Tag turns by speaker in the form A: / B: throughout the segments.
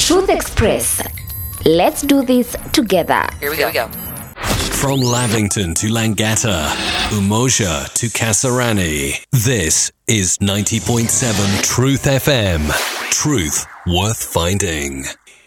A: Truth Express. Let's do this together.
B: Here we go.
C: From Lavington to Langata, Umoja to Kasarani, this is 90.7 Truth FM. Truth worth finding.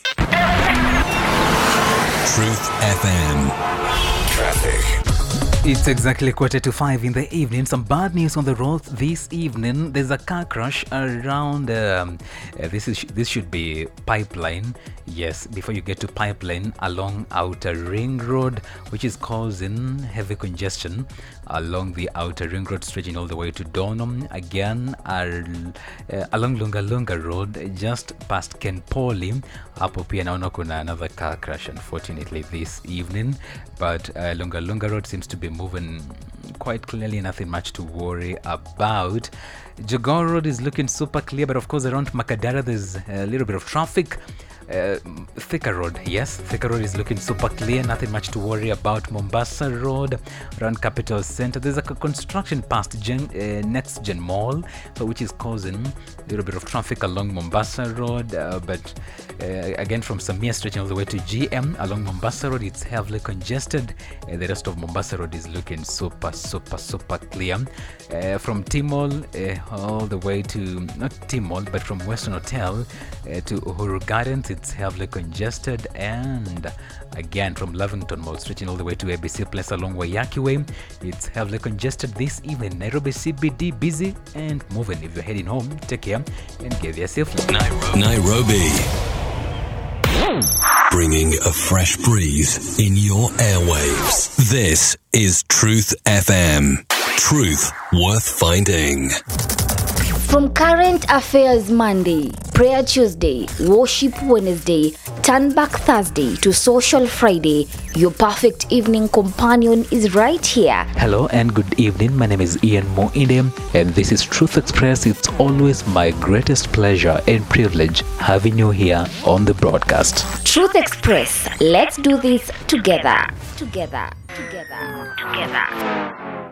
C: Truth FM. Traffic.
D: It's exactly 4:45 in the evening. Some bad news on the road this evening. There's a car crash around. This should be Pipeline. Yes, before you get to Pipeline, along Outer Ring Road, which is causing heavy congestion along the Outer Ring Road, stretching all the way to Donham. Again, along Lunga Road, just past Ken Poli. Hapo pia naona kuna another car crash, unfortunately, this evening. But Lunga Road seems to be moving quite clearly, nothing much to worry about. Jogoo Road is looking super clear, but of course around Makadara there's a little bit of traffic. Thika Road is looking super clear, nothing much to worry about. Mombasa Road around Capital Center, there's a construction past Next Gen Mall, which is causing a little bit of traffic along Mombasa Road, but again from Samia stretching all the way to GM along Mombasa Road, it's heavily congested. The rest of Mombasa Road is looking super clear. From T-Mall all the way to, not T-Mall, but from Western Hotel to Uhuru Gardens, it's heavily congested. And again from Lavington Mall stretching all the way to ABC Place along Wayaki Way, it's heavily congested this evening. Nairobi CBD busy and moving. If you're heading home, take care and get yourself
C: Nairobi. Bringing a fresh breeze in your airwaves. This is Truth FM. Truth worth finding.
A: From Current Affairs Monday, Prayer Tuesday, Worship Wednesday, Turn Back Thursday to Social Friday, your perfect evening companion is right here.
D: Hello and good evening. My name is Ian Moinde and this is Truth Express. It's always my greatest pleasure and privilege having you here on the broadcast.
A: Truth Express. Let's do this together. Together.